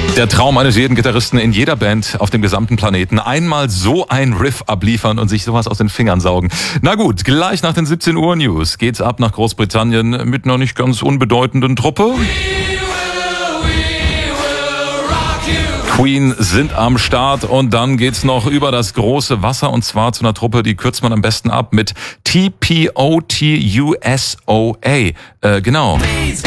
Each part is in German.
Der Traum eines jeden Gitarristen in jeder Band auf dem gesamten Planeten. Einmal so ein Riff abliefern und sich sowas aus den Fingern saugen. Na gut, gleich nach den 17 Uhr News geht's ab nach Großbritannien mit einer nicht ganz unbedeutenden Truppe. Queen sind am Start und dann geht's noch über das große Wasser und zwar zu einer Truppe, die kürzt man am besten ab mit TPOTUSOA. Genau.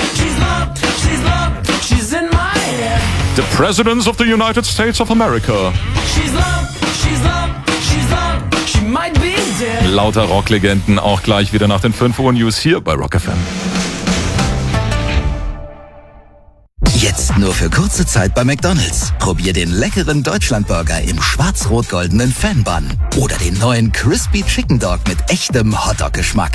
The Presidents of the United States of America. Lauter Rocklegenden, auch gleich wieder nach den 5 Uhr News hier bei Rock FM. Jetzt nur für kurze Zeit bei McDonald's. Probier den leckeren Deutschlandburger im schwarz-rot-goldenen Fan-Bun. Oder den neuen Crispy Chicken Dog mit echtem Hotdog-Geschmack.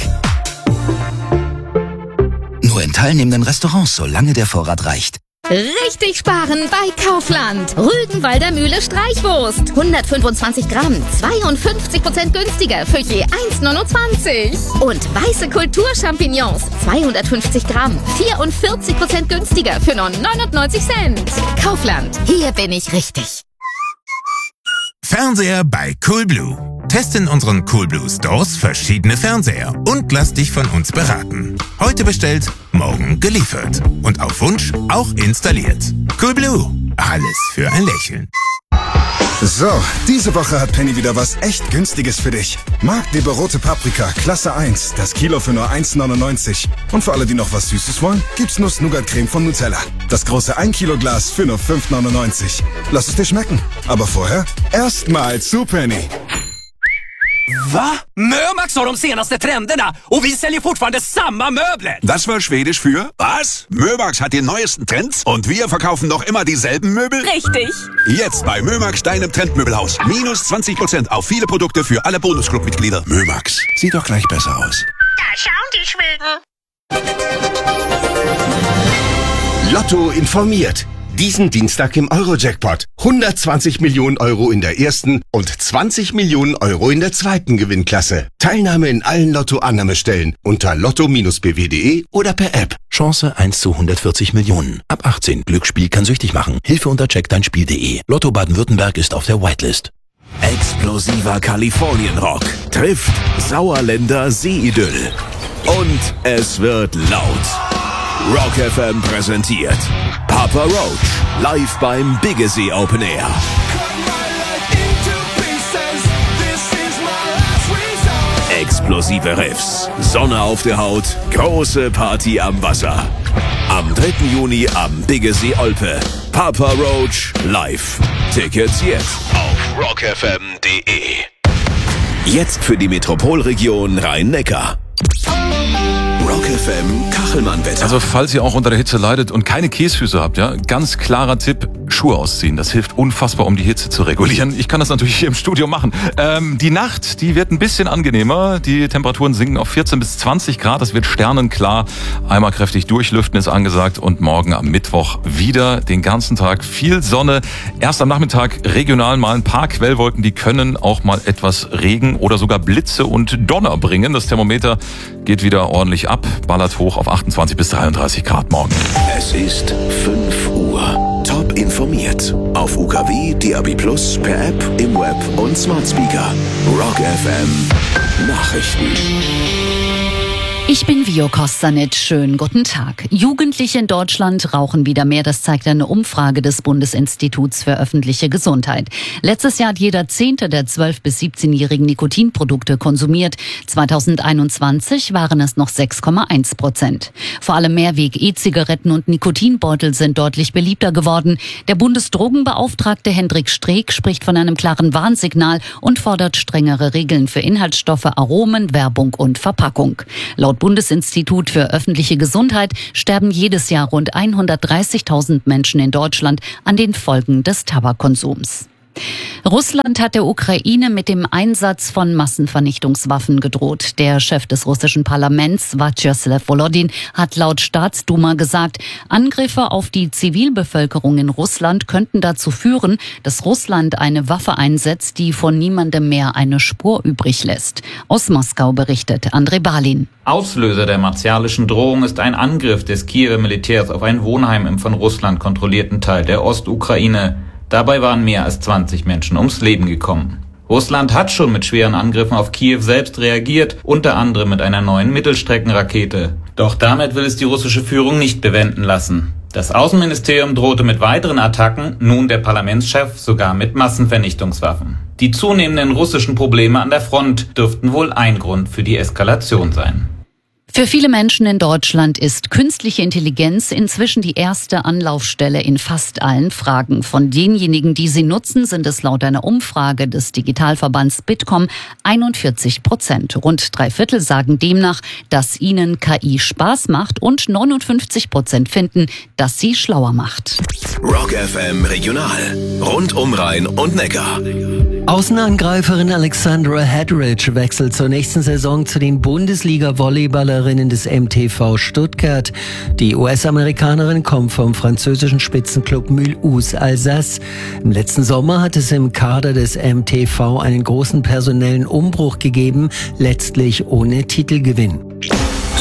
Nur in teilnehmenden Restaurants, solange der Vorrat reicht. Richtig sparen bei Kaufland. Rügenwalder Mühle Streichwurst. 125 Gramm, 52% günstiger für je 1,29. Und weiße Kulturchampignons, 250 Gramm, 44% günstiger für nur 99 Cent. Kaufland, hier bin ich richtig. Fernseher bei Coolblue. Teste in unseren Coolblue Stores verschiedene Fernseher und lass dich von uns beraten. Heute bestellt, morgen geliefert. Und auf Wunsch auch installiert. Coolblue. Alles für ein Lächeln. So, diese Woche hat Penny wieder was echt Günstiges für dich. Marktliebe rote Paprika, Klasse 1, das Kilo für nur 1,99. Und für alle, die noch was Süßes wollen, gibt's Nuss-Nougat-Creme von Nutella. Das große 1 Kilo Glas für nur 5,99. Lass es dir schmecken. Aber vorher erstmal zu Penny. Va? Mömax har de senaste trenderna och vi säljer fortfarande samma möbler. Das war schwedisch für was? Mömax hat die neuesten Trends und wir verkaufen noch immer dieselben Möbel? Richtig. Jetzt bei Mömax, deinem Trendmöbelhaus. Minus 20% auf viele Produkte für alle Bonusclub-Mitglieder. Mömax, sieht doch gleich besser aus. Da schauen die Schweden. Lotto informiert. Diesen Dienstag im Euro-Jackpot. 120 Millionen Euro in der ersten und 20 Millionen Euro in der zweiten Gewinnklasse. Teilnahme in allen Lotto-Annahmestellen unter lotto-bw.de oder per App. Chance 1 zu 140 Millionen. Ab 18. Glücksspiel kann süchtig machen. Hilfe unter checkdeinspiel.de. Lotto Baden-Württemberg ist auf der Whitelist. Explosiver Kalifornien-Rock trifft Sauerländer Seeidyll. Und es wird laut. Rock FM präsentiert Papa Roach live beim Biggesee Open Air. Explosive Riffs, Sonne auf der Haut, große Party am Wasser. Am 3. Juni am Biggesee Olpe. Papa Roach live. Tickets jetzt auf rockfm.de. Jetzt für die Metropolregion Rhein-Neckar. Rock FM Kachelmann-Wetter. Also falls ihr auch unter der Hitze leidet und keine Käsfüße habt, ja, ganz klarer Tipp, Schuhe ausziehen. Das hilft unfassbar, um die Hitze zu regulieren. Ich kann das natürlich hier im Studio machen. Die Nacht, die wird ein bisschen angenehmer. Die Temperaturen sinken auf 14 bis 20 Grad. Es wird sternenklar. Einmal kräftig durchlüften ist angesagt und morgen am Mittwoch wieder den ganzen Tag viel Sonne. Erst am Nachmittag regional mal ein paar Quellwolken, die können auch mal etwas Regen oder sogar Blitze und Donner bringen. Das Thermometer geht wieder ordentlich ab, ballert hoch auf 28 bis 33 Grad morgen. Es ist 5 Uhr. Top informiert. Auf UKW, DAB+, per App, im Web und Smart Speaker. Rock FM Nachrichten. Ich bin Vio Kostanic. Schönen guten Tag. Jugendliche in Deutschland rauchen wieder mehr. Das zeigt eine Umfrage des Bundesinstituts für öffentliche Gesundheit. Letztes Jahr hat jeder 10. der 12- bis 17-Jährigen Nikotinprodukte konsumiert. 2021 waren es noch 6,1%. Vor allem Mehrweg, E-Zigaretten und Nikotinbeutel sind deutlich beliebter geworden. Der Bundesdrogenbeauftragte Hendrik Streeck spricht von einem klaren Warnsignal und fordert strengere Regeln für Inhaltsstoffe, Aromen, Werbung und Verpackung. Laut Bundesinstitut für öffentliche Gesundheit sterben jedes Jahr rund 130.000 Menschen in Deutschland an den Folgen des Tabakkonsums. Russland hat der Ukraine mit dem Einsatz von Massenvernichtungswaffen gedroht. Der Chef des russischen Parlaments, Vyacheslav Volodin, hat laut Staatsduma gesagt, Angriffe auf die Zivilbevölkerung in Russland könnten dazu führen, dass Russland eine Waffe einsetzt, die von niemandem mehr eine Spur übrig lässt. Aus Moskau berichtet Andrei Balin. Auslöser der martialischen Drohung ist ein Angriff des Kiewer Militärs auf ein Wohnheim im von Russland kontrollierten Teil der Ostukraine. Dabei waren mehr als 20 Menschen ums Leben gekommen. Russland hat schon mit schweren Angriffen auf Kiew selbst reagiert, unter anderem mit einer neuen Mittelstreckenrakete. Doch damit will es die russische Führung nicht bewenden lassen. Das Außenministerium drohte mit weiteren Attacken, nun der Parlamentschef sogar mit Massenvernichtungswaffen. Die zunehmenden russischen Probleme an der Front dürften wohl ein Grund für die Eskalation sein. Für viele Menschen in Deutschland ist künstliche Intelligenz inzwischen die erste Anlaufstelle in fast allen Fragen. Von denjenigen, die sie nutzen, sind es laut einer Umfrage des Digitalverbands Bitkom 41%. Rund 3/4 sagen demnach, dass ihnen KI Spaß macht und 59% finden, dass sie schlauer macht. Rock FM Regional. Rund um Rhein und Neckar. Außenangreiferin Alexandra Hedridge wechselt zur nächsten Saison zu den Bundesliga-Volleyballerinnen des MTV Stuttgart. Die US-Amerikanerin kommt vom französischen Spitzenclub Mulhouse Alsace. Im letzten Sommer hat es im Kader des MTV einen großen personellen Umbruch gegeben, letztlich ohne Titelgewinn.